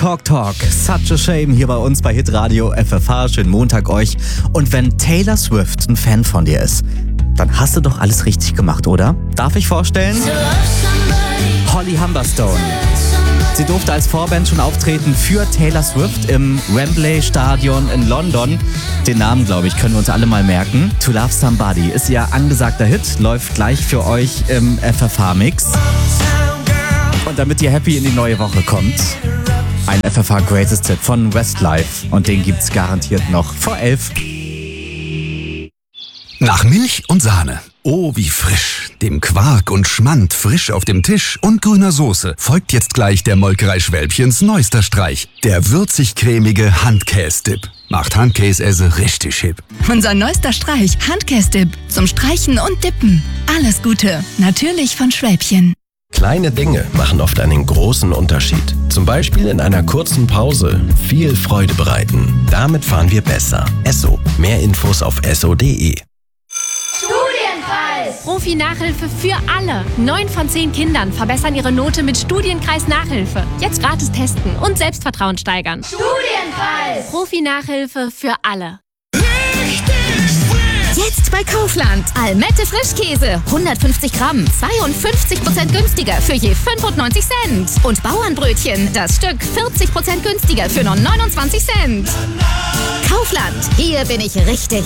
Talk, such a shame hier bei uns bei Hitradio FFH. Schönen Montag euch. Und wenn Taylor Swift ein Fan von dir ist, dann hast du doch alles richtig gemacht, oder? Darf ich vorstellen? Holly Humberstone. Sie durfte als Vorband schon auftreten für Taylor Swift im Wembley Stadion in London. Den Namen, glaube ich, können wir uns alle mal merken. To Love Somebody ist ihr angesagter Hit, läuft gleich für euch im FFH-Mix. Und damit ihr happy in die neue Woche kommt, ein FFH Greatest Hit von Westlife. Und den gibt's garantiert noch vor 11. Nach Milch und Sahne. Oh, wie frisch. Dem Quark und Schmand frisch auf dem Tisch und grüner Soße folgt jetzt gleich der Molkerei Schwälbchens neuester Streich. Der würzig-cremige Handkäse-Dip. Macht Handkäse richtig hip. Unser neuester Streich, Handkäse-Dip. Zum Streichen und Dippen. Alles Gute. Natürlich von Schwälbchen. Kleine Dinge machen oft einen großen Unterschied. Zum Beispiel in einer kurzen Pause viel Freude bereiten. Damit fahren wir besser. Esso. Mehr Infos auf esso.de. Studienkreis! Profi-Nachhilfe für alle. 9 von 10 Kindern verbessern ihre Note mit Studienkreis-Nachhilfe. Jetzt gratis testen und Selbstvertrauen steigern. Studienkreis! Profi-Nachhilfe für alle. Jetzt bei Kaufland. Almette Frischkäse. 150 Gramm. 52% günstiger für je 95 Cent. Und Bauernbrötchen. Das Stück 40% günstiger für nur 29 Cent. Kaufland. Hier bin ich richtig.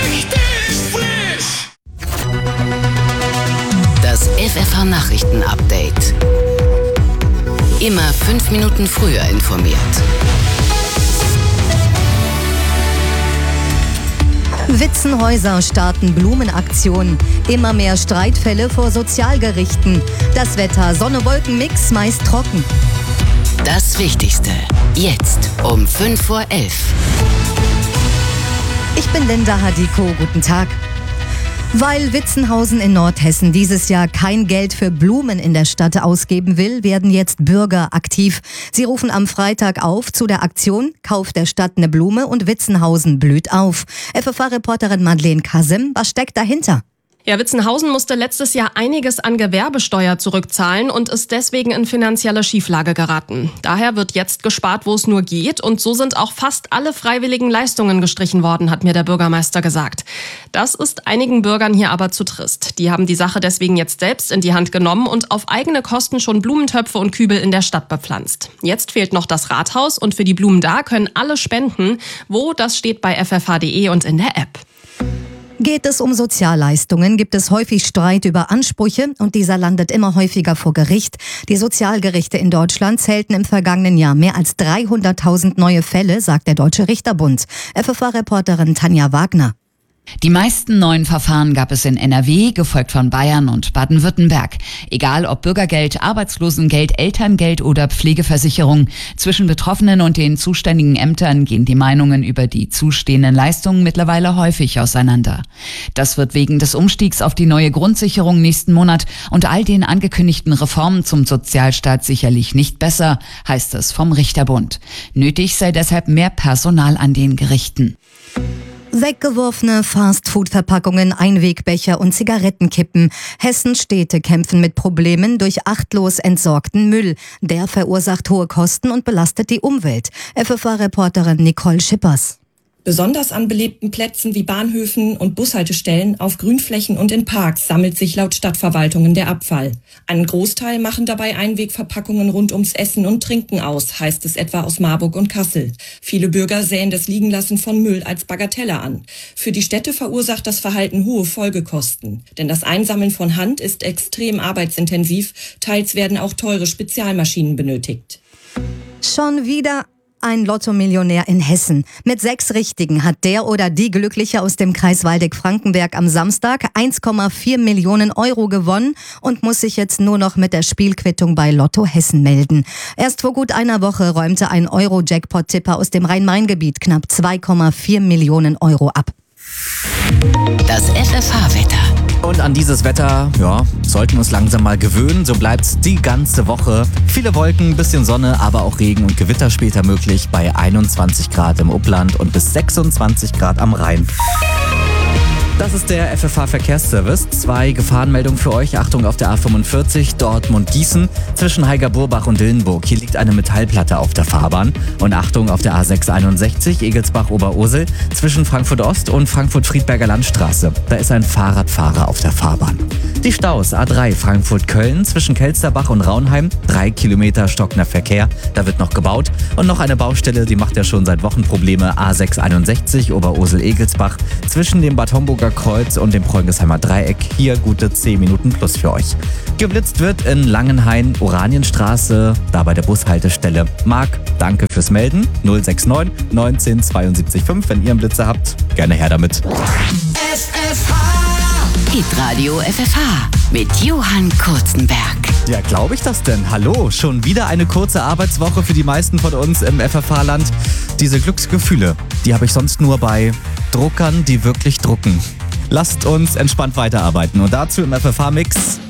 Das FFH Nachrichten-Update. Immer 5 Minuten früher informiert. Witzenhäuser starten Blumenaktion. Immer mehr Streitfälle vor Sozialgerichten. Das Wetter, Sonne-Wolken-Mix, meist trocken. Das Wichtigste. Jetzt um 5:11 Uhr. Ich bin Linda Hadiko. Guten Tag. Weil Witzenhausen in Nordhessen dieses Jahr kein Geld für Blumen in der Stadt ausgeben will, werden jetzt Bürger aktiv. Sie rufen am Freitag auf zu der Aktion Kauf der Stadt eine Blume und Witzenhausen blüht auf. FFH-Reporterin Madeleine Kasim, was steckt dahinter? Ja, Witzenhausen musste letztes Jahr einiges an Gewerbesteuer zurückzahlen und ist deswegen in finanzielle Schieflage geraten. Daher wird jetzt gespart, wo es nur geht, und so sind auch fast alle freiwilligen Leistungen gestrichen worden, hat mir der Bürgermeister gesagt. Das ist einigen Bürgern hier aber zu trist. Die haben die Sache deswegen jetzt selbst in die Hand genommen und auf eigene Kosten schon Blumentöpfe und Kübel in der Stadt bepflanzt. Jetzt fehlt noch das Rathaus und für die Blumen da können alle spenden. Wo, das steht bei ffh.de und in der App. Geht es um Sozialleistungen, gibt es häufig Streit über Ansprüche und dieser landet immer häufiger vor Gericht. Die Sozialgerichte in Deutschland zählten im vergangenen Jahr mehr als 300.000 neue Fälle, sagt der Deutsche Richterbund. FFH-Reporterin Tanja Wagner. Die meisten neuen Verfahren gab es in NRW, gefolgt von Bayern und Baden-Württemberg. Egal ob Bürgergeld, Arbeitslosengeld, Elterngeld oder Pflegeversicherung. Zwischen Betroffenen und den zuständigen Ämtern gehen die Meinungen über die zustehenden Leistungen mittlerweile häufig auseinander. Das wird wegen des Umstiegs auf die neue Grundsicherung nächsten Monat und all den angekündigten Reformen zum Sozialstaat sicherlich nicht besser, heißt es vom Richterbund. Nötig sei deshalb mehr Personal an den Gerichten. Weggeworfene Fastfood-Verpackungen, Einwegbecher und Zigarettenkippen. Hessens Städte kämpfen mit Problemen durch achtlos entsorgten Müll. Der verursacht hohe Kosten und belastet die Umwelt. FFH-Reporterin Nicole Schippers. Besonders an belebten Plätzen wie Bahnhöfen und Bushaltestellen, auf Grünflächen und in Parks sammelt sich laut Stadtverwaltungen der Abfall. Einen Großteil machen dabei Einwegverpackungen rund ums Essen und Trinken aus, heißt es etwa aus Marburg und Kassel. Viele Bürger sähen das Liegenlassen von Müll als Bagatelle an. Für die Städte verursacht das Verhalten hohe Folgekosten. Denn das Einsammeln von Hand ist extrem arbeitsintensiv, teils werden auch teure Spezialmaschinen benötigt. Schon wieder ein Lotto-Millionär in Hessen. Mit 6 Richtigen hat der oder die Glückliche aus dem Kreis Waldeck-Frankenberg am Samstag 1,4 Millionen Euro gewonnen und muss sich jetzt nur noch mit der Spielquittung bei Lotto Hessen melden. Erst vor gut einer Woche räumte ein Euro-Jackpot-Tipper aus dem Rhein-Main-Gebiet knapp 2,4 Millionen Euro ab. Das FFH-Wetter. Und an dieses Wetter, sollten wir uns langsam mal gewöhnen. So bleibt's die ganze Woche. Viele Wolken, bisschen Sonne, aber auch Regen und Gewitter später möglich bei 21 Grad im Upland und bis 26 Grad am Rhein. Das ist der FFH-Verkehrsservice. 2 Gefahrenmeldungen für euch. Achtung auf der A45 Dortmund-Gießen zwischen Heiger-Burgbach und Dillenburg. Hier liegt eine Metallplatte auf der Fahrbahn. Und Achtung auf der A661 Egelsbach-Oberursel zwischen Frankfurt-Ost und Frankfurt-Friedberger Landstraße. Da ist ein Fahrradfahrer auf der Fahrbahn. Die Staus A3 Frankfurt-Köln zwischen Kelsterbach und Raunheim. 3 Kilometer stockender Verkehr. Da wird noch gebaut. Und noch eine Baustelle, die macht ja schon seit Wochen Probleme. A661 Oberursel-Egelsbach zwischen dem Bad Homburger Kreuz und dem Preungesheimer Dreieck. Hier gute 10 Minuten plus für euch. Geblitzt wird in Langenhain, Oranienstraße, da bei der Bushaltestelle. Marc, danke fürs Melden. 069 19 72 5. Wenn ihr einen Blitzer habt, gerne her damit. Hitradio FFH mit Johann Kurzenberg. Ja, glaube ich das denn? Hallo, schon wieder eine kurze Arbeitswoche für die meisten von uns im FFH-Land. Diese Glücksgefühle, die habe ich sonst nur bei Druckern, die wirklich drucken. Lasst uns entspannt weiterarbeiten und dazu im FFH-Mix